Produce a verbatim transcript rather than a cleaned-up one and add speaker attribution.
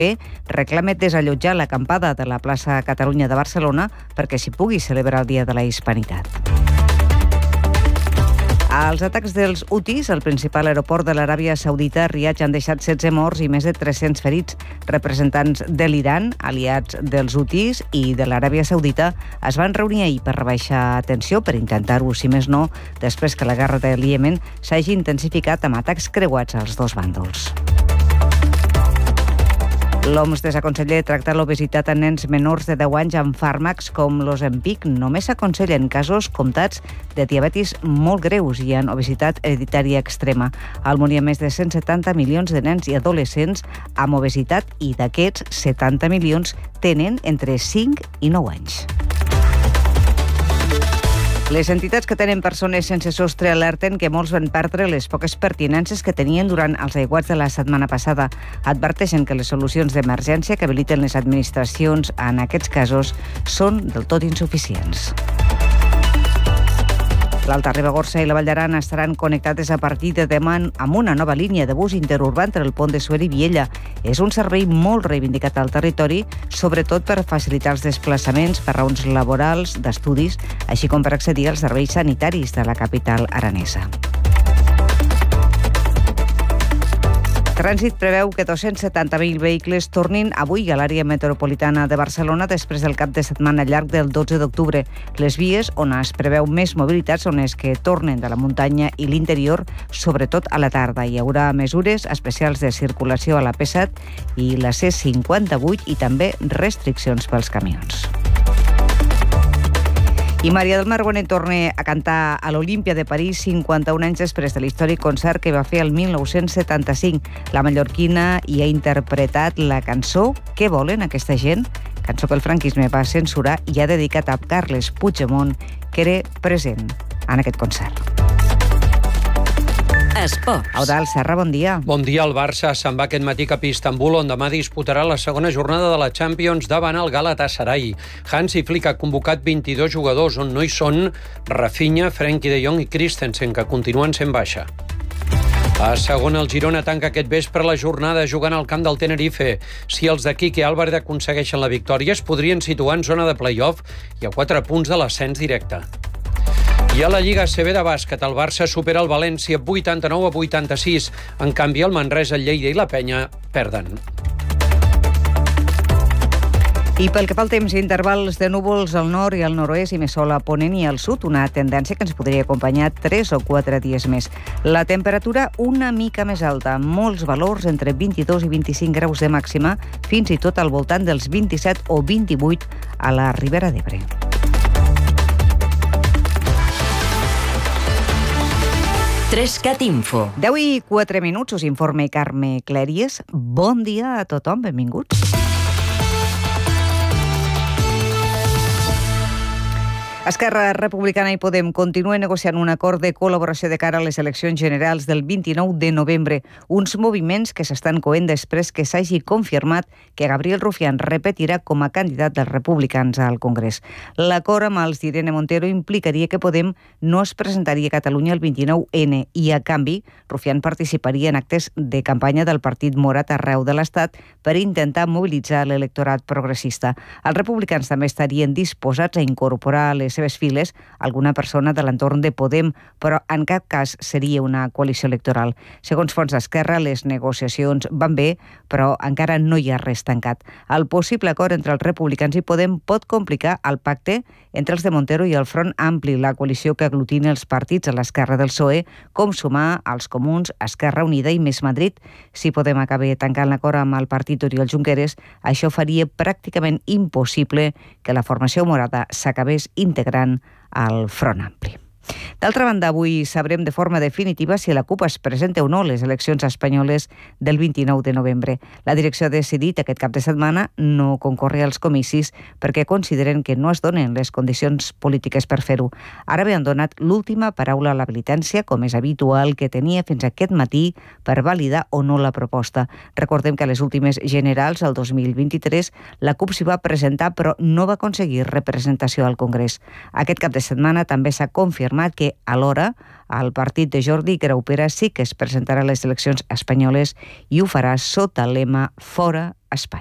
Speaker 1: reclama desallotjar l'acampada de la plaça Catalunya de Barcelona perquè s'hi pugui celebrar el Dia de la Hispanitat. Els atacs dels Houthis al principal aeroport de l'Aràbia Saudita, Riad, han deixat setze morts i més de tres-cents ferits. Representants de l'Iran, aliats dels Houthis i de l'Aràbia Saudita, es van reunir ahir per rebaixar tensió, per intentar-ho, si més no, després que la guerra del Iemen s'hagi intensificat amb atacs creuats als dos bàndols. L'O M S desaconsella tractar l'obesitat en nens menors de deu anys amb fàrmacs com l'Ozempic. Només s'aconsella en casos comptats de diabetis molt greus i en obesitat hereditària extrema. Al món hi ha més de cent setanta milions de nens i adolescents amb obesitat i d'aquests, setanta milions tenen entre cinc i nou anys. Les entitats que tenen persones sense sostre alerten que molts van perdre les poques pertinences que tenien durant els aiguats de la setmana passada. Adverteixen que les solucions d'emergència que habiliten les administracions en aquests casos són del tot insuficients. L'Alta Ribagorça i la Vall d'Aran estaran connectades a partir de demà amb una nova línia de bus interurbà entre el pont de Suera i Viella. És un servei molt reivindicat al territori, sobretot per facilitar els desplaçaments per raons laborals, d'estudis, així com per accedir als serveis sanitaris de la capital aranesa. Trànsit preveu que dos-cents setanta mil vehicles tornin avui a l'àrea metropolitana de Barcelona després del cap de setmana llarg del dotze d'octubre. Les vies on es preveu més mobilitat són les que tornen de la muntanya i l'interior, sobretot a la tarda. Hi haurà mesures especials de circulació a la P set i la C cinquanta-vuit i també restriccions pels camions. I Maria del Mar Bonet torna a cantar a l'Olímpia de París cinquanta-un anys després de l'històric concert que va fer el mil nou-cents setanta-cinc. La mallorquina hi ha interpretat la cançó Què volen aquesta gent? Cançó que el franquisme va censurar i ha dedicat a Carles Puigdemont, que era present en aquest concert.
Speaker 2: Esports.
Speaker 1: Eudald Serra, bon dia.
Speaker 3: Bon dia. El Barça se'n va aquest matí cap a Istanbul, on demà disputarà la segona jornada de la Champions davant el Galatasaray. Hansi Flick ha convocat vint-i-dos jugadors, on no hi són Rafinha, Frenkie de Jong i Christensen, que continuen sent baixa. A segona, el Girona tanca aquest vespre la jornada jugant al camp del Tenerife. Si els de Quique Álvarez aconsegueixen la victòria, es podrien situar en zona de play-off i a quatre punts de l'ascens directe. I a la Lliga A C B de bàsquet, el Barça supera el València vuitanta-nou a vuitanta-sis. En canvi, el Manresa, el Lleida i la Penya perden.
Speaker 1: I pel que fa al temps, intervals de núvols al nord i al nord-oest i més sol a ponent i al sud, una tendència que ens podria acompanyar tres o quatre dies més. La temperatura una mica més alta, molts valors entre vint-i-dos i vint-i-cinc graus de màxima, fins i tot al voltant dels vint-i-set o vint-i-vuit a la Ribera d'Ebre.
Speaker 2: Trescat Info.
Speaker 1: deu i quatre minuts, us informa Carme Clèries. Bon dia a tothom, benvinguts. Esquerra Republicana i Podem continuen negociant un acord de col·laboració de cara a les eleccions generals del vint-i-nou de novembre, uns moviments que s'estan coent després que s'hagi confirmat que Gabriel Rufián repetirà com a candidat dels republicans al Congrés. L'acord amb els d'Irene Montero implicaria que Podem no es presentaria a Catalunya el vint-i-nou ene i, a canvi, Rufián participaria en actes de campanya del Partit Morat arreu de l'Estat per intentar mobilitzar l'electorat progressista. Els republicans també estarien disposats a incorporar les seves files alguna persona de l'entorn de Podem, però en cap cas seria una coalició electoral. Segons fonts d'Esquerra, les negociacions van bé, però encara no hi ha res tancat. El possible acord entre els republicans i Podem pot complicar el pacte entre els de Montero i el Front Ampli, la coalició que aglutina els partits a l'esquerra del P S O E, com sumar als Comuns, Esquerra Unida i Més Madrid. Si Podem acabar tancant l'acord amb el partit Oriol Junqueras, això faria pràcticament impossible que la formació morada s'acabés integrant al Front Ampli. D'altra banda, avui sabrem de forma definitiva si la CUP es presenta o no a les eleccions espanyoles del vint-i-nou de novembre. La direcció ha decidit aquest cap de setmana no concórrer als comicis perquè consideren que no es donen les condicions polítiques per fer-ho. Ara bé, han donat l'última paraula a la militància, com és habitual que tenia fins aquest matí per validar o no la proposta. Recordem que a les últimes generals, el dos mil vint-i-tres, la CUP s'hi va presentar però no va aconseguir representació al Congrés. Aquest cap de setmana també s'ha confirmat confirmat que alhora el partit de Jordi Graupera sí que es presentarà a les eleccions espanyoles i ho farà sota el lema Fora Espanya.